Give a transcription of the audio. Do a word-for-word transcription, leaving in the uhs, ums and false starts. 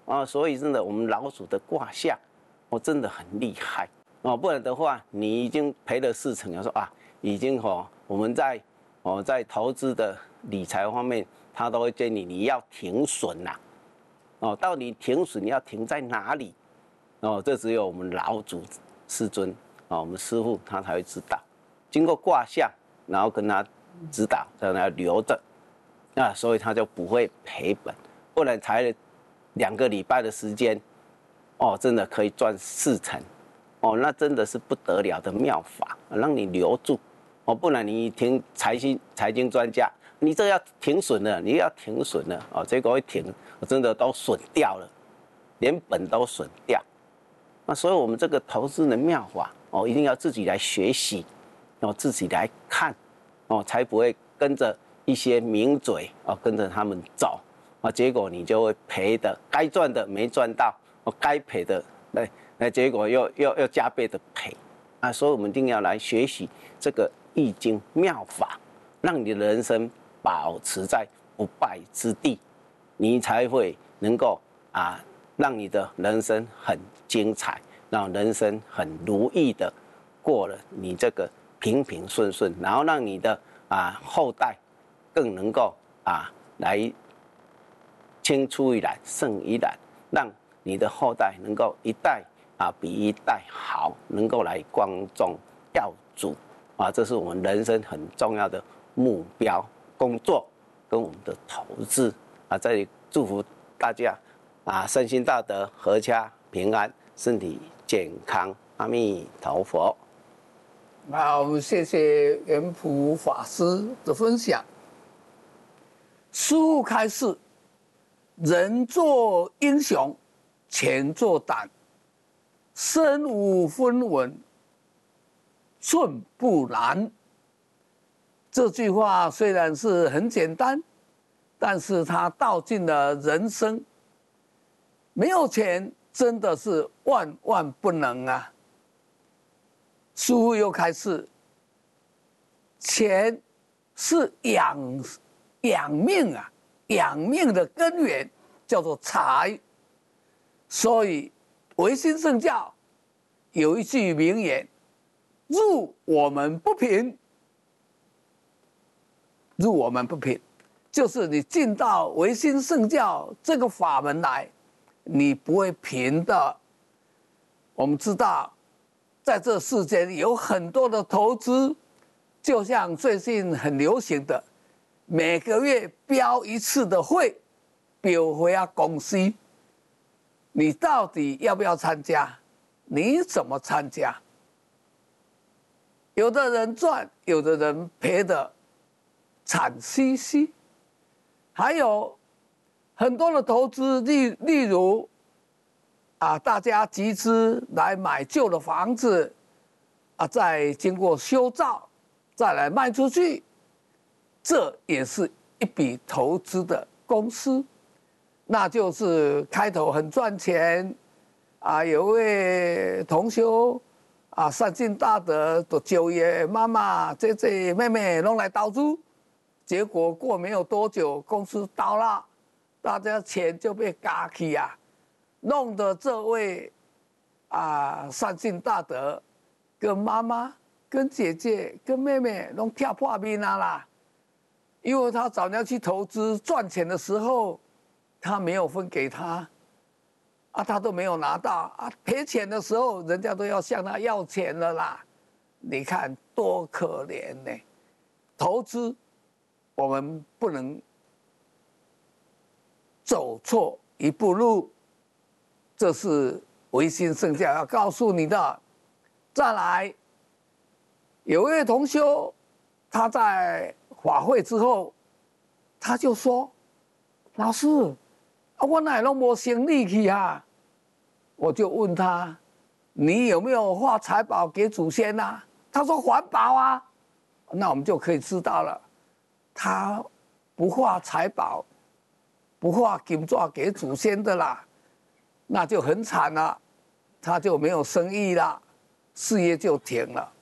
啊，所以真的我们老鼠的卦象，哦，真的很厉害哦，不然的话，你已经赔了四成，要说啊，已经哦，我们在哦在投资的理财方面，他都会建议你要停损呐、啊，哦，到底停损你要停在哪里？哦，这只有我们老祖师尊啊、哦，我们师傅他才会知道，经过卦象，然后跟他指导，让他留着，那所以他就不会赔本，不然才两个礼拜的时间，哦，真的可以赚四成。哦，那真的是不得了的妙法，让你留住哦，不然你听财经财经专家，你这要停损了，你要停损了哦，结果会停，真的都损掉了，连本都损掉。那所以我们这个投资的妙法哦，一定要自己来学习，哦，自己来看哦，才不会跟着一些名嘴哦，跟着他们走啊，结果你就会赔的，该赚的没赚到，哦，该赔的那。那结果又又又加倍的赔啊！所以我们一定要来学习这个易经妙法，让你的人生保持在不败之地，你才会能够啊，让你的人生很精彩，让人生很如意的过了你这个平平顺顺，然后让你的啊后代更能够啊来青出于蓝胜于蓝，让你的后代能够一代。啊，比一代好，能够来光宗耀祖啊，这是我们人生很重要的目标工作跟我们的投资啊，在这里祝福大家啊，身心大德，阖家平安，身体健康，阿弥陀佛。 好，我们谢谢圆普法师的分享。师父开示：人做英雄，钱做胆。身无分文，寸不难。这句话虽然是很简单，但是它道尽了人生。没有钱真的是万万不能啊！师父又开示，钱是养养命啊，养命的根源叫做财，所以。唯心圣教有一句名言：“入我们不贫。”入我们不贫，就是你进到唯心圣教这个法门来，你不会贫的。我们知道，在这世间有很多的投资，就像最近很流行的，每个月标一次的会，标回啊公司。你到底要不要参加？你怎么参加？有的人赚，有的人赔的惨兮兮。还有很多的投资，例例如啊，大家集资来买旧的房子，啊，再经过修造，再来卖出去，这也是一笔投资的公司。那就是开头很赚钱，啊，有位同修啊，善尽大德，都就业妈妈、姐姐、妹妹弄来投资，结果过没有多久，公司倒了，大家钱就被嘎去啊，弄得这位啊善尽大德跟妈妈、跟姐姐、跟妹妹弄跳破面啊啦，因为他早年去投资赚钱的时候。他没有分给他，啊，他都没有拿到啊。赔钱的时候，人家都要向他要钱了啦。你看多可怜呢！投资我们不能走错一步路，这是唯心圣教要告诉你的。再来，有位同修，他在法会之后，他就说：“老师。”啊，我哪拢无生力气啊！我就问他，你有没有画财宝给祖先啊？他说环保啊，那我们就可以知道了，他不画财宝，不画金纸给祖先的啦，那就很惨了，他就没有生意了，事业就停了。